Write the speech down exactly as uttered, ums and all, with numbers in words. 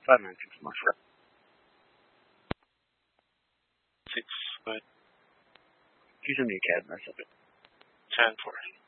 five nine six mark. Six, but He's in the academy or something. ten four.